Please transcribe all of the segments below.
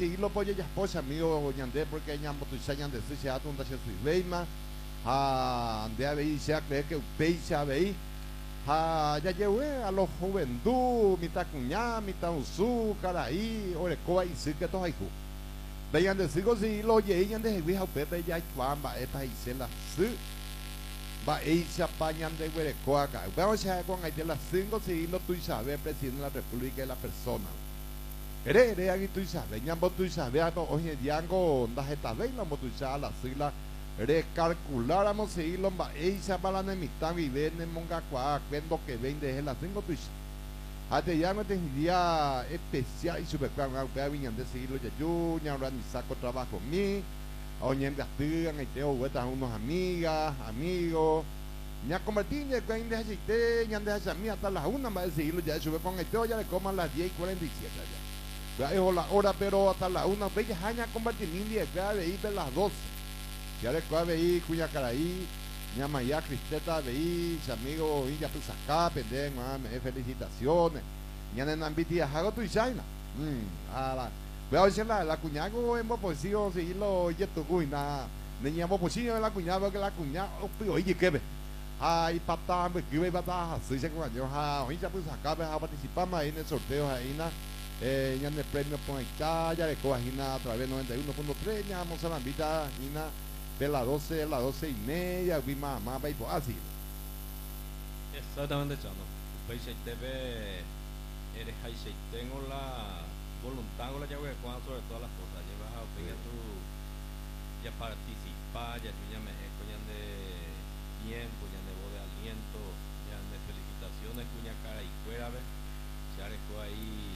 sigilo poye ya esposa amigo ñande porque ñambo tu sa ñande su ya tunda se su veima ande a veí sea cree que peixa veí ya llevé a los juventud mitad cuñá mitad usu caraí ore coa y sí que todos hay veían de sigo si lo llegan de vieja pepe ya cuamba esta y se la su va ella pañan de huerecoa acá vamos a con ahí de las 5 siglos tú sabes presidente de la república de la persona ere aquí tú sabes ñambo tú sabes hoy en día con das esta vez la moto la sigla recalculáramos siglo va ella para la mitad vive en Mongacuá cuando que vende es las 5 tú hasta ya no tendría especial y super plan a viñan de siglo ya yo ya organizar con trabajo mí oye en Gastigan y tengo vueltas a unos amigas amigos ya convertí de que de aceite ya de esa mía hasta las 1 más de siglo ya sube con esto ya le coman las 10:47 ya es la hora pero hasta las 1 bellas años convertí mil de acá de ir de las 12 ya le cuave ahí cuya caraí ñama ya Cristeta veí amigo y ya pues acá pendejo felicitaciones ya en ambitia hago tu china voy a decir la cuñado hemos posido seguirlo y esto cuina niñamos posido la cuñada que la cuñada oye qué ve ay papá me escribe papá así se cuando hoy ya pues acá a participar más en el sorteo ahí ya en el premio por ahí ya le coagina a través de 91.3 ya vamos a la invita de las 12:30 vi más va así exactamente chano pues TV eres ahí tengo la voluntad con la llave sobre todas las cosas llevas a pegar tu ya participar ya tú ya me ya de tiempo ya de voz de aliento ya de felicitaciones cuña cara y fuera ver ya le ahí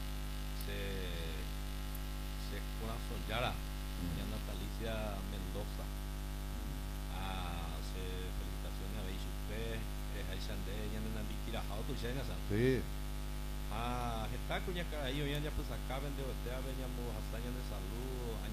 se corazón ya Natalicia Mendoza se felicitaciones a Beishupe ahí sande ya en el tirajado tu ya sí está cuña cara ahí ya pues acá vende veníamos hazañas de salud